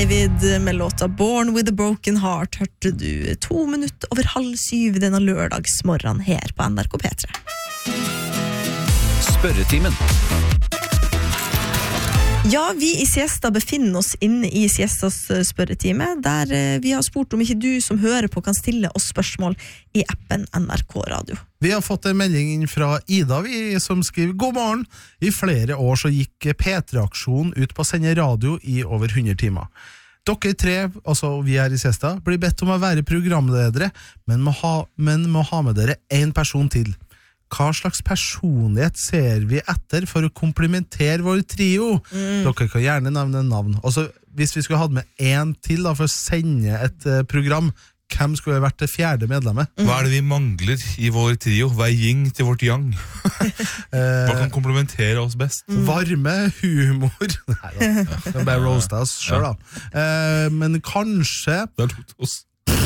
David med låta Born with a Broken Heart hørte du 2 minutter over 6:30 denne lørdagsmorgen her på NRK P3. Spørretimen. Ja, vi i Siesta befinner oss inne i Siestas spørretime, der vi har spurt om ikke du som hører på kan stille oss spørsmål i appen NRK Radio. Vi har fått en melding inn fra Ida som skriver God morgen, i flere år så gikk P3-aksjonen ut på å sende radio i over 100 timer. Dere tre, altså vi her i Siesta, blir bedt om å være programledere, men må ha med dere en person til. Hva slags personlighet ser vi etter for å komplementere vår trio? Dere kan gjerne nevne navn. Altså, hvis vi skulle hatt med en til da, for å sende et program, hvem skulle vært det 4. medlemmet? Hva det vi mangler i vår trio? Hva yin til vårt yang? Hva kan komplementere oss best? Varme, humor. Neida, det bare roaste oss selv da. Men kanskje... Det lot oss.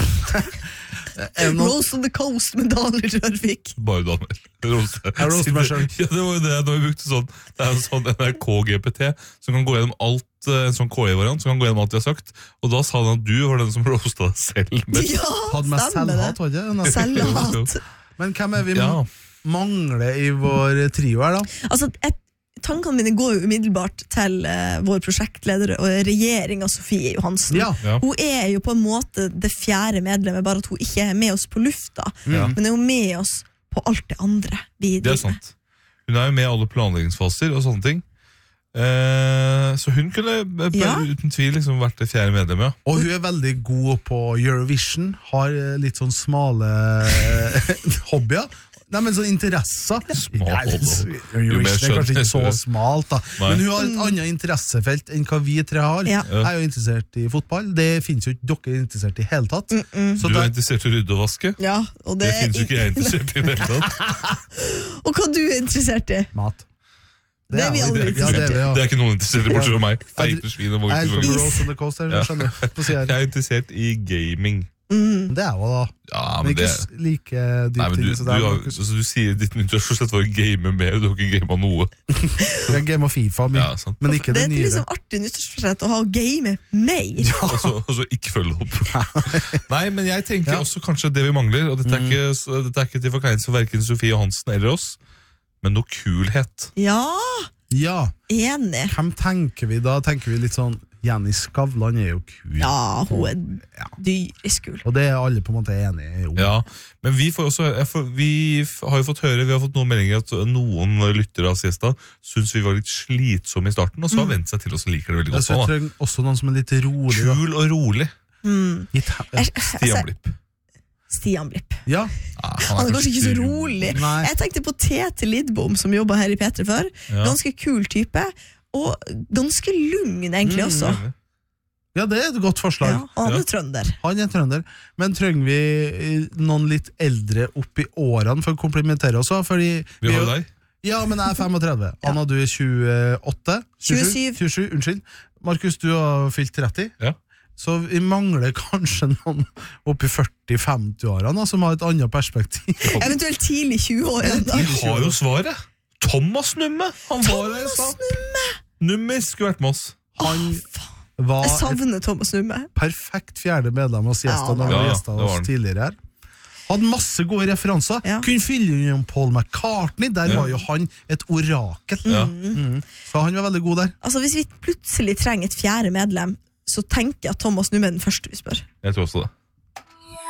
Rose on the Coast med Daniel Rørvik. Bare Daniel. Jeg roaster meg selv. Ja, det var jo det. Nå har vi brukt sånn. Det en sånn NRK-GPT som kan gå gjennom alt, en sånn KI-variant, som kan gå gjennom alt vi har sagt. Og da sa han at du var den som roastet deg selv mest. Ja, Hadde mest stemmer selvhat, var det? Selvhat. Men hvem vi mangler i vår trio her da? Altså, tankene mine går jo umiddelbart til vår prosjektleder og regjeringen Sofie Johansen. Ja. Hun jo på en måte det 4. medlemmet, bare at hun ikke med oss på lufta, men hun med oss på alt det andre vi driver. Det sant. Hun jo med i alle planleggingsfaser og sånne ting. Så hun kunne uten tvil liksom vært det 4. medlemmet. Og hun veldig god på Eurovision, har litt sånn smale hobbyer. Nei, men sånn interesser. Eurovision kanskje ikke så smalt da. Men hun har et annet interessefelt enn hva vi tre har. Jeg jo interessert i fotball. Det finnes jo ikke dere interessert i hele tatt. Så du interessert i å rydde og vaske? Ja, og det finnes jo ikke jeg interessert i det hele tatt. Og hva du interessert i? Mat. Det vi aldri interessert i. Det ikke noen interessert i bortsett fra meg. Feite svin og Jeg på Rose on the Coast her, skjønner du. Jeg interessert i gaming. Det jo da. Men ikke like dypt inn. Du sier ditt nyttårsforsett var å game mer, du har ikke gamet noe. Jeg gamet FIFA, men ikke det nye. Det liksom artig nyttårsforsett å ha å game mer. Og så ikke følge opp. Nei, men jeg tenker også kanskje det vi mangler, og dette ikke til forkleinelse for hverken Sofie Johansen eller oss, men noe kulhet. Ja, enig. Hvem tenker vi da? Tenker vi litt sånn Jenny Skavlan jo kul. Ja, hun dyrisk kul. Og det alle på en måte enige om. Ja, men vi får også, vi har jo fått høre, vi har fått noen meldinger at noen lyttere av Siesta synes vi var litt slitsomme i starten, og så har vendt seg til oss og liker det veldig godt. Så jeg trenger også noen som litt rolig. Kul og rolig. Stian Blipp. Stian Blipp. Ja. Han kanskje ikke så rolig. Jeg tenkte på Tete Lidbom, som jobbet her i P3 før. Ganske kul type. Og ganske lugn egentlig også. Ja, det et godt forslag. Ja, han trønder. Han trønder. Men trenger vi noen litt eldre opp i årene for å komplementere oss? Fordi vi har deg. Ja, men jeg 35. Anna, du 28? 27, unnskyld. Markus, du har fylt 30. Ja. Så vi mangler kanskje noen opp i 40-50-årene som har et annet perspektiv. Eventuelt tidlig 20-årene. Vi har jo svaret. Thomas Numme. Han var det i stad. Numme skulle vært med oss. Han var jeg savner Thomas Numme. Perfekt 4. medlem av Siesta når han gjestet oss tidligere her. Hadde masse gode referanser. Kunne fylle inn om Paul McCartney. Der var jo han et orakel. Så han var veldig god der. Altså, hvis vi plutselig trenger et 4. medlem, så tenker jeg at Thomas Numme den første vi spør. Jeg tror også det.